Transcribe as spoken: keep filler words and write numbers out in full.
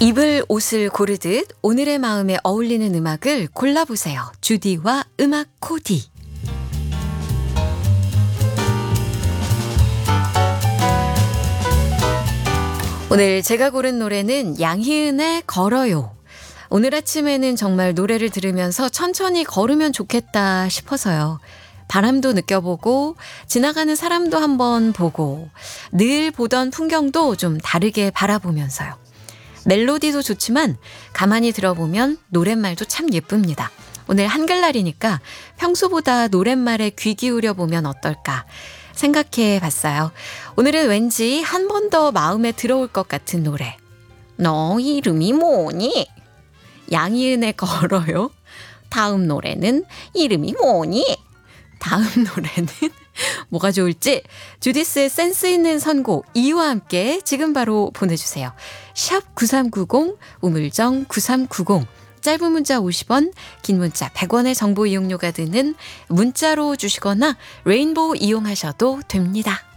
입을 옷을 고르듯 오늘의 마음에 어울리는 음악을 골라보세요. 주디와 음악 코디. 오늘 제가 고른 노래는 양희은의 걸어요. 오늘 아침에는 정말 노래를 들으면서 천천히 걸으면 좋겠다 싶어서요. 바람도 느껴보고 지나가는 사람도 한번 보고 늘 보던 풍경도 좀 다르게 바라보면서요. 멜로디도 좋지만 가만히 들어보면 노랫말도 참 예쁩니다. 오늘 한글날이니까 평소보다 노랫말에 귀 기울여 보면 어떨까 생각해 봤어요. 오늘은 왠지 한 번 더 마음에 들어올 것 같은 노래. 너 이름이 뭐니? 양희은의 걸어요. 다음 노래는 이름이 뭐니? 다음 노래는 뭐가 좋을지 주디스의 센스 있는 선곡 이유와 함께 지금 바로 보내주세요. 샵 구삼구공 우물정 구삼구공 짧은 문자 오십 원 긴 문자 백 원의 정보 이용료가 드는 문자로 주시거나 레인보우 이용하셔도 됩니다.